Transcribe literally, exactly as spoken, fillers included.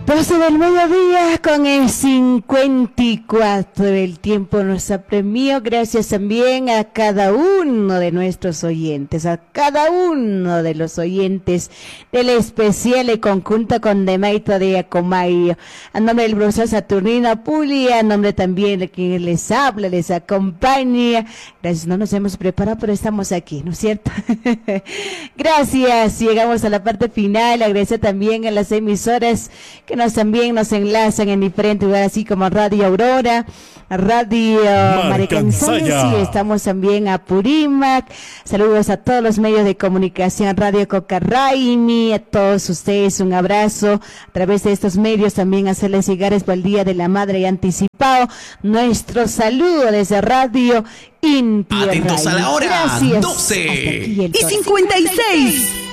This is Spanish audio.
doce del mediodía con el cincuenta y cuatro. El tiempo nos apremió. Gracias también a cada uno de nuestros oyentes, a cada uno de los oyentes del especial y conjunto con Demaito de Acomayo. A nombre del profesor Saturnino Puli, a nombre también de quien les habla, les acompaña. Gracias, no nos hemos preparado, pero estamos aquí, ¿no es cierto? Gracias. Llegamos a la parte final. Agradecer también a las emisoras que nos también nos enlazan en diferentes lugares, así como Radio Aurora, Radio Maricanzaya. Sí, estamos también a Purímac. Saludos a todos los medios de comunicación, Radio Cocarraimi, a todos ustedes un abrazo. A través de estos medios también hacerles llegar por el Día de la Madre y anticipado nuestro saludo desde Radio Inti. Atentos a la hora, Gracias. doce y cincuenta y seis.